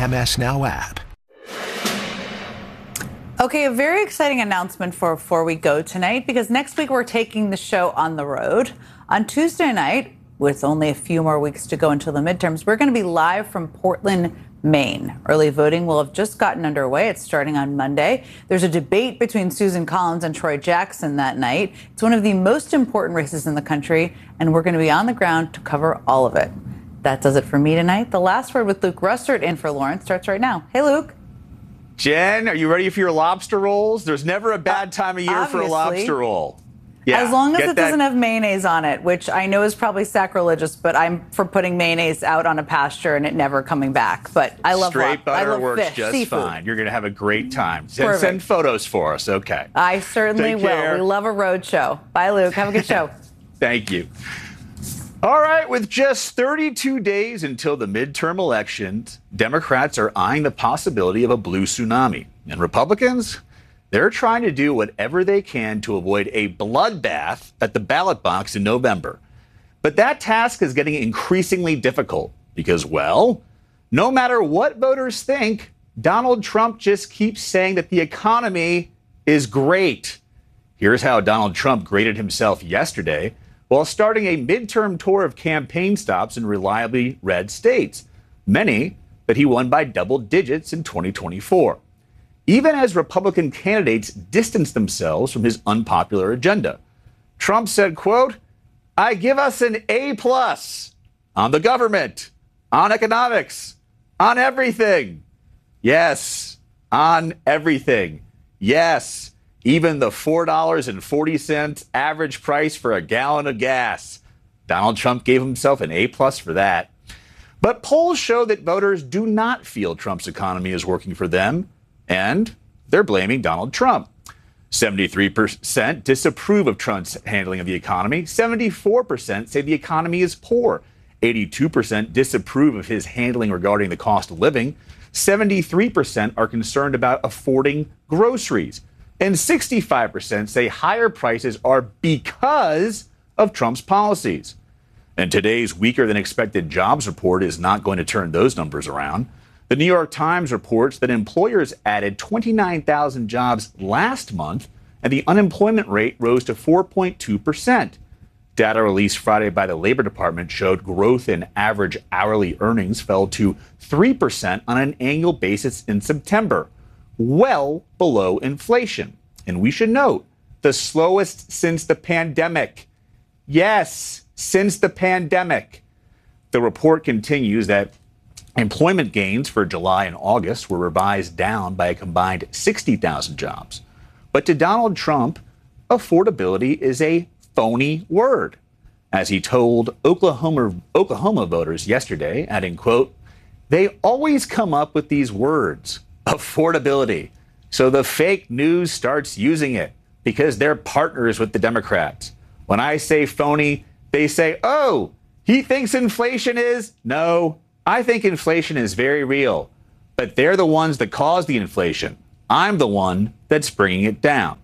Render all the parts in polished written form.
MS Now app. Okay, a very exciting announcement for Before We Go tonight, because next week we're taking the show on the road. On Tuesday night, with only a few more weeks to go until the midterms, we're going to be live from Portland, Maine. Early voting will have just gotten underway. It's starting on Monday. There's a debate between Susan Collins and Troy Jackson that night. It's one of the most important races in the country, and we're going to be on the ground to cover all of it. That does it for me tonight. The Last Word with Luke Russert in for Lauren starts right now. Hey, Luke. Jen, are you ready for your lobster rolls? There's never a bad time of year Obviously. for a lobster roll. Yeah, as long as it doesn't have mayonnaise on it, which I know is probably sacrilegious, but I'm for putting mayonnaise out on a pasture and it never coming back. But I love straight butter I love works fish, just seafood. fine. You're going to have a great time. Send photos for us, okay? I certainly will. We love a road show. Bye, Luke. Have a good show. Thank you. All right, with just 32 days until the midterm elections, Democrats are eyeing the possibility of a blue tsunami. And Republicans, they're trying to do whatever they can to avoid a bloodbath at the ballot box in November. But that task is getting increasingly difficult because, well, no matter what voters think, Donald Trump just keeps saying that the economy is great. Here's how Donald Trump graded himself yesterday while starting a midterm tour of campaign stops in reliably red states, many that he won by double digits in 2024. Even as Republican candidates distanced themselves from his unpopular agenda. Trump said, quote, "I give us an A+ on the government, on economics, on everything. Yes, on everything. Yes, even the $4.40 average price for a gallon of gas." Donald Trump gave himself an A+ for that. But polls show that voters do not feel Trump's economy is working for them, and they're blaming Donald Trump. 73% disapprove of Trump's handling of the economy. 74% say the economy is poor. 82% disapprove of his handling regarding the cost of living. 73% are concerned about affording groceries. And 65% say higher prices are because of Trump's policies. And today's weaker than expected jobs report is not going to turn those numbers around. The New York Times reports that employers added 29,000 jobs last month, and the unemployment rate rose to 4.2%. Data released Friday by the Labor Department showed growth in average hourly earnings fell to 3% on an annual basis in September, well below inflation. And we should note, the slowest since the pandemic. Yes, since the pandemic. The report continues that employment gains for July and August were revised down by a combined 60,000 jobs. But to Donald Trump, affordability is a phony word, as he told Oklahoma voters yesterday, adding, quote, "They always come up with these words, affordability. So the fake news starts using it because they're partners with the Democrats. When I say phony, they say, oh, he thinks inflation is? No, I think inflation is very real, but they're the ones that cause the inflation. I'm the one that's bringing it down."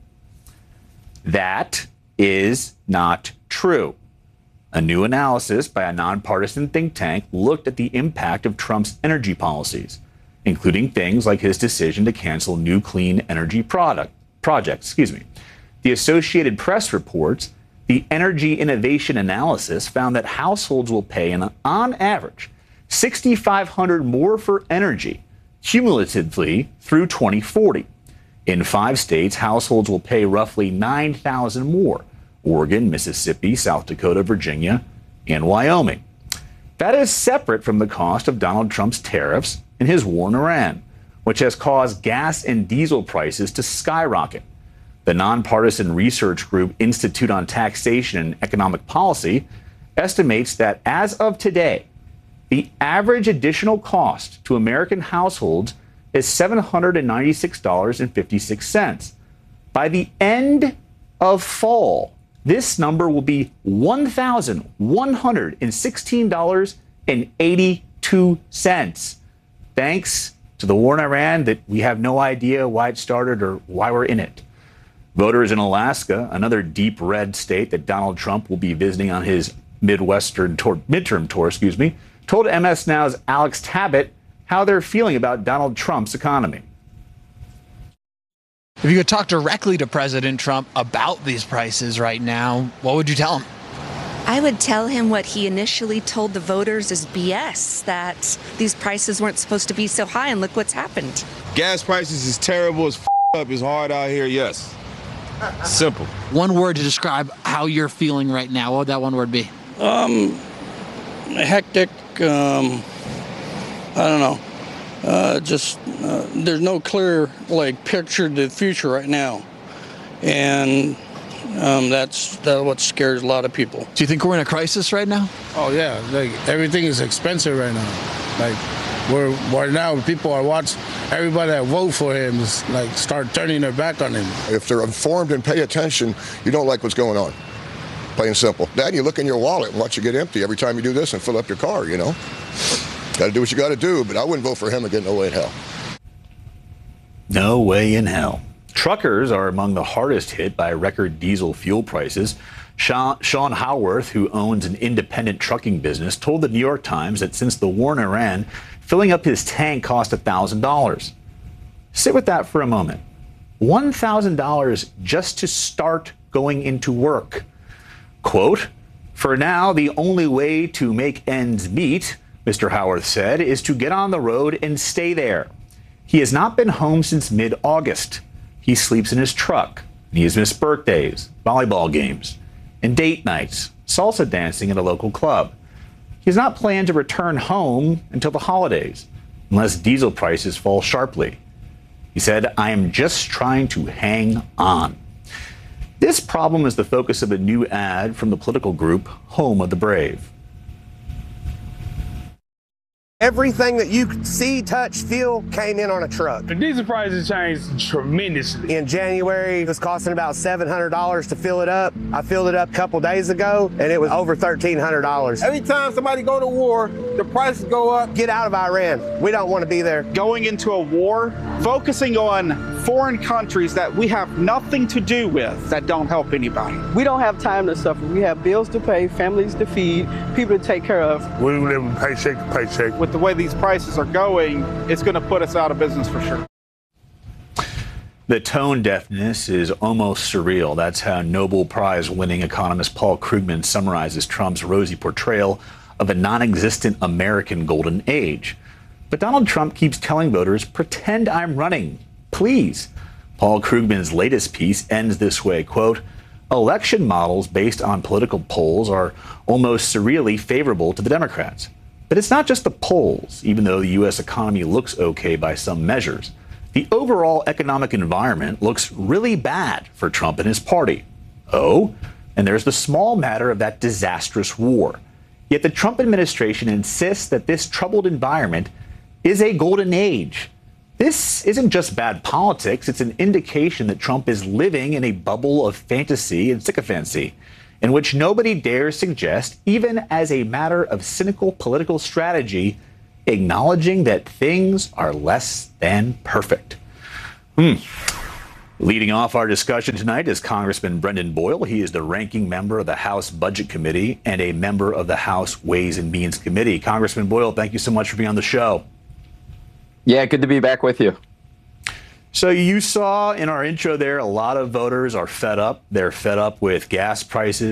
That is not true. A new analysis by a nonpartisan think tank looked at the impact of Trump's energy policies, including things like his decision to cancel new clean energy projects. The Associated Press reports the Energy Innovation Analysis found that households will pay, on average, $6,500 more for energy cumulatively through 2040. In 5 states, households will pay roughly $9,000 more: Oregon, Mississippi, South Dakota, Virginia, and Wyoming. That is separate from the cost of Donald Trump's tariffs and his war in Iran, which has caused gas and diesel prices to skyrocket. The nonpartisan research group Institute on Taxation and Economic Policy estimates that as of today, the average additional cost to American households is $796.56. By the end of fall, this number will be $1,116.82. Thanks to the war in Iran that we have no idea why it started or why we're in it. Voters in Alaska, another deep red state that Donald Trump will be visiting on his midterm tour, told MS Now's Alex Tabbitt how they're feeling about Donald Trump's economy. If you could talk directly to President Trump about these prices right now, what would you tell him? I would tell him what he initially told the voters is BS, that these prices weren't supposed to be so high, and look what's happened. Gas prices is terrible, it's up, it's hard out here, yes. Simple. One word to describe how you're feeling right now, what would that one word be? Hectic, I don't know. There's no clear picture to the future right now, and that's what scares a lot of people. Do you think we're in a crisis right now? Oh yeah, everything is expensive right now. We're now people are watching. Everybody that vote for him is start turning their back on him. If they're informed and pay attention, you don't like what's going on. Plain and simple. Dad, you look in your wallet and watch it get empty every time you do this and fill up your car. Got to do what you got to do, but I wouldn't vote for him again. No way in hell. No way in hell. Truckers are among the hardest hit by record diesel fuel prices. Sean Howarth, who owns an independent trucking business, told the New York Times that since the war in Iran, filling up his tank cost $1,000. Sit with that for a moment. $1,000 just to start going into work. Quote, "For now, the only way to make ends meet," Mr. Howarth said, "is to get on the road and stay there." He has not been home since mid-August. He sleeps in his truck. He has missed birthdays, volleyball games, and date nights, salsa dancing at a local club. He has not planned to return home until the holidays, unless diesel prices fall sharply. He said, "I am just trying to hang on." This problem is the focus of a new ad from the political group Home of the Brave. Everything that you could see, touch, feel came in on a truck. The diesel prices changed tremendously. In January, it was costing about $700 to fill it up. I filled it up a couple days ago, and it was over $1,300. Every time somebody go to war, the prices go up. Get out of Iran. We don't want to be there. Going into a war, focusing on foreign countries that we have nothing to do with, that don't help anybody. We don't have time to suffer. We have bills to pay, families to feed, people to take care of. We live paycheck to paycheck. With the way these prices are going, it's going to put us out of business for sure. The tone deafness is almost surreal. That's how Nobel Prize-winning economist Paul Krugman summarizes Trump's rosy portrayal of a non-existent American golden age. But Donald Trump keeps telling voters, "Pretend I'm running, please." Paul Krugman's latest piece ends this way, quote, "Election models based on political polls are almost surreally favorable to the Democrats. But it's not just the polls, even though the U.S. economy looks okay by some measures. The overall economic environment looks really bad for Trump and his party. Oh, and there's the small matter of that disastrous war. Yet the Trump administration insists that this troubled environment is a golden age. This isn't just bad politics, it's an indication that Trump is living in a bubble of fantasy and sycophancy, in which nobody dares suggest, even as a matter of cynical political strategy, acknowledging that things are less than perfect." Leading off our discussion tonight is Congressman Brendan Boyle. He is the ranking member of the House Budget Committee and a member of the House Ways and Means Committee. Congressman Boyle, thank you so much for being on the show. Yeah, good to be back with you. So you saw in our intro there, a lot of voters are fed up. They're fed up with gas prices.